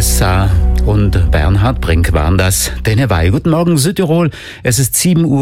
Vanessa und Bernhard Brink waren das. Denewei. Guten Morgen Südtirol. Es ist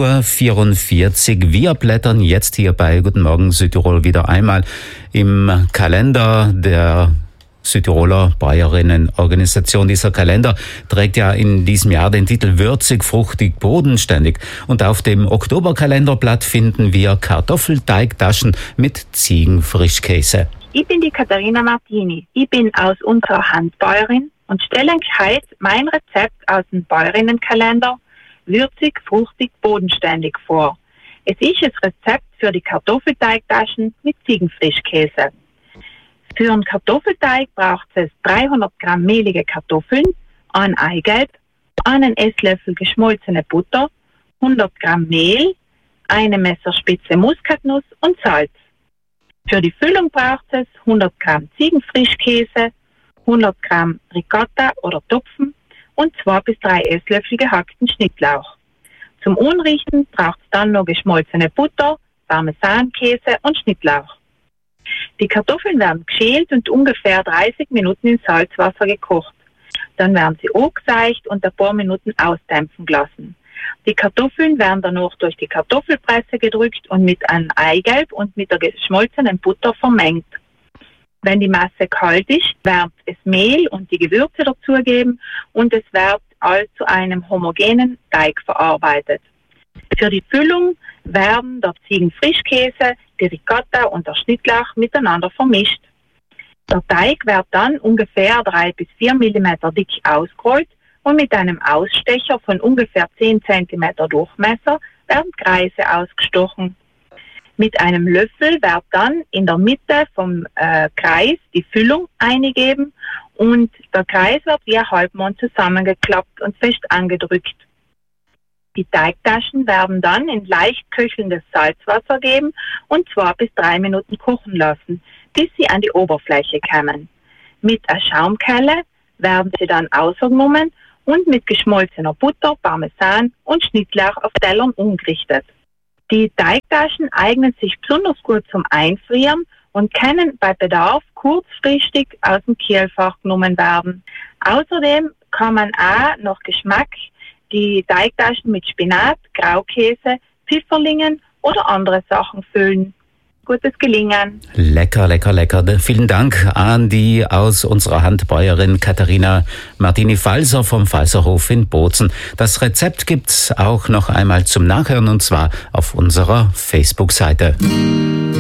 7:44 Uhr. Wir blättern jetzt hier bei Guten Morgen Südtirol wieder einmal im Kalender der Südtiroler Bäuerinnenorganisation. Dieser Kalender trägt ja in diesem Jahr den Titel Würzig, fruchtig, bodenständig. Und auf dem Oktoberkalenderblatt finden wir Kartoffelteigtaschen mit Ziegenfrischkäse. Ich bin die Katharina Martini. Ich bin aus unserer Handbäuerin und stelle euch heute mein Rezept aus dem Bäuerinnenkalender Würzig, fruchtig, bodenständig vor. Es ist das Rezept für die Kartoffelteigtaschen mit Ziegenfrischkäse. Für einen Kartoffelteig braucht es 300 Gramm mehlige Kartoffeln, ein Eigelb, einen Esslöffel geschmolzene Butter, 100 Gramm Mehl, eine Messerspitze Muskatnuss und Salz. Für die Füllung braucht es 100 Gramm Ziegenfrischkäse, 100 Gramm Ricotta oder Tupfen und 2 bis 3 Esslöffel gehackten Schnittlauch. Zum Unrichten braucht es dann noch geschmolzene Butter, Parmesankäse und Schnittlauch. Die Kartoffeln werden geschält und ungefähr 30 Minuten in Salzwasser gekocht. Dann werden sie angeseicht und ein paar Minuten ausdämpfen gelassen. Die Kartoffeln werden danach durch die Kartoffelpresse gedrückt und mit einem Eigelb und mit der geschmolzenen Butter vermengt. Wenn die Masse kalt ist, wird es Mehl und die Gewürze dazugeben und es wird all zu einem homogenen Teig verarbeitet. Für die Füllung werden der Ziegenfrischkäse, die Ricotta und der Schnittlauch miteinander vermischt. Der Teig wird dann ungefähr 3 bis 4 mm dick ausgerollt und mit einem Ausstecher von ungefähr 10 cm Durchmesser werden Kreise ausgestochen. Mit einem Löffel wird dann in der Mitte vom Kreis die Füllung eingegeben und der Kreis wird wie ein Halbmond zusammengeklappt und fest angedrückt. Die Teigtaschen werden dann in leicht köchelndes Salzwasser geben und 2 bis 3 Minuten kochen lassen, bis sie an die Oberfläche kommen. Mit einer Schaumkelle werden sie dann ausgenommen und mit geschmolzener Butter, Parmesan und Schnittlauch auf Tellern umgerichtet. Die Teigtaschen eignen sich besonders gut zum Einfrieren und können bei Bedarf kurzfristig aus dem Kühlfach genommen werden. Außerdem kann man auch nach Geschmack die Teigtaschen mit Spinat, Graukäse, Pfifferlingen oder andere Sachen füllen. Gutes Gelingen. Lecker, lecker, lecker. Vielen Dank an die aus unserer Handbäuerin Katharina Martini-Falser vom Falserhof in Bozen. Das Rezept gibt's auch noch einmal zum Nachhören und zwar auf unserer Facebook-Seite.